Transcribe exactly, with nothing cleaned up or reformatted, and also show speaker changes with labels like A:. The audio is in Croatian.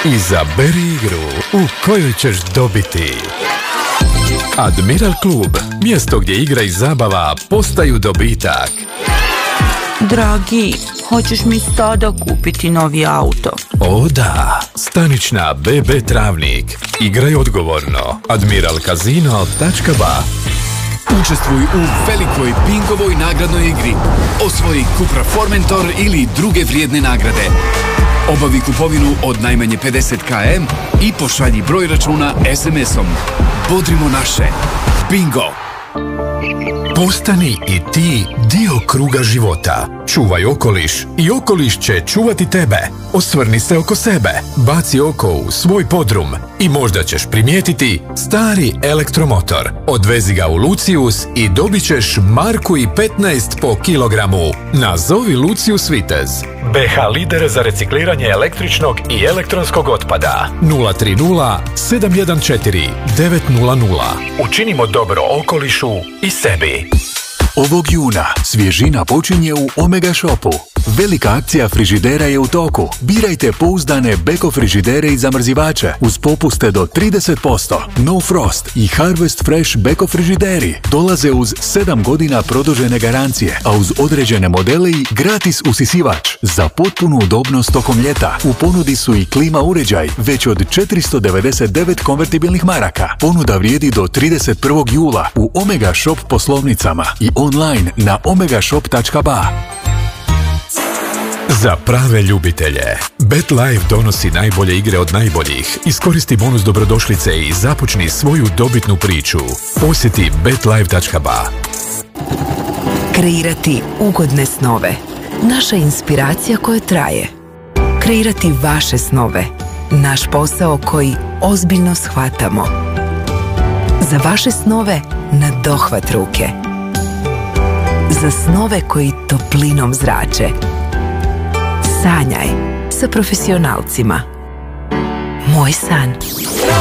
A: Izaberi igru u kojoj ćeš dobiti. Admiral Klub, mjesto gdje igra i zabava postaju dobitak.
B: Dragi, hoćeš mi sada kupiti novi auto?
A: O da, stanična be be Travnik. Igraj odgovorno. admiral casino tačka ba.
C: Učestvuj u velikoj bingovoj nagradnoj igri. Osvoji Cupra Formentor ili druge vrijedne nagrade. Obavi kupovinu od najmanje pedeset kilometara i pošalji broj računa es em esom. Bodrimo naše. Bingo!
A: Postani i ti dio kruga života. Čuvaj okoliš i okoliš će čuvati tebe. Osvrni se oko sebe, baci oko u svoj podrum i možda ćeš primijetiti stari elektromotor. Odvezi ga u Lucius i dobit ćeš marku i petnaest po kilogramu. Nazovi Lucius Vitez. be ha lider za recikliranje električnog i elektronskog otpada. nula tri nula sedam jedan četiri devet nula nula. Učinimo dobro okolišu i sebi.
D: Ovog juna svježina počinje u Omega Shopu. Velika akcija frižidera je u toku. Birajte pouzdane Beko frižidere i zamrzivače uz popuste do trideset posto. No Frost i Harvest Fresh Beko frižideri dolaze uz sedam godina produžene garancije, a uz određene modele i gratis usisivač. Za potpunu udobnost tokom ljeta u ponudi su i klima uređaj već od četiristo devedeset devet konvertibilnih maraka. Ponuda vrijedi do trideset prvog jula u Omega Shop poslovnicama i online na omega shop tačka ba.
A: Za prave ljubitelje, BetLife donosi najbolje igre od najboljih. Iskoristi bonus dobrodošlice i započni svoju dobitnu priču. Posjeti bet life tačka ba.
E: Kreirati ugodne snove. Naša inspiracija koja traje. Kreirati vaše snove. Naš posao koji ozbiljno shvatamo. Za vaše snove na dohvat ruke. Za snove koji toplinom zrače. Sanjaj sa profesionalcima. Moj san.